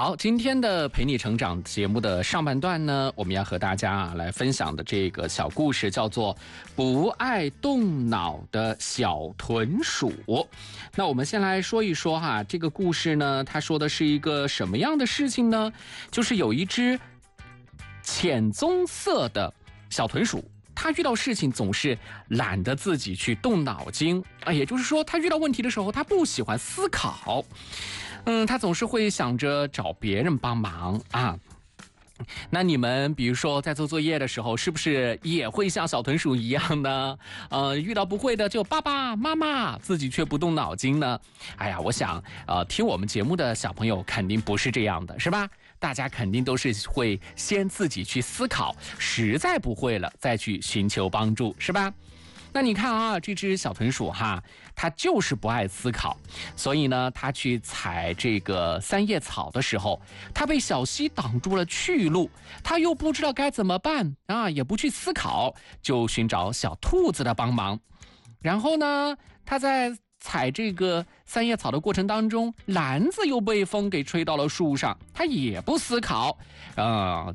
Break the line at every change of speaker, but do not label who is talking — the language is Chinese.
好，今天的陪你成长节目的上半段呢，我们要和大家来分享的这个小故事叫做不爱动脑的小豚鼠。那我们先来说一说哈，这个故事呢，它说的是一个什么样的事情呢？就是有一只浅棕色的小豚鼠，他遇到事情总是懒得自己去动脑筋，也就是说，他遇到问题的时候，他不喜欢思考。他总是会想着找别人帮忙啊。那你们比如说在做作业的时候，是不是也会像小豚鼠一样呢？遇到不会的就爸爸妈妈，自己却不动脑筋呢？哎呀，我想听我们节目的小朋友肯定不是这样的，是吧？大家肯定都是会先自己去思考，实在不会了再去寻求帮助，是吧？那你看啊，这只小豚鼠哈，它就是不爱思考，所以呢，它去采这个三叶草的时候，它被小溪挡住了去路，它又不知道该怎么办啊，也不去思考，就寻找小兔子的帮忙。然后呢，它在采这个三叶草的过程当中，篮子又被风给吹到了树上，它也不思考，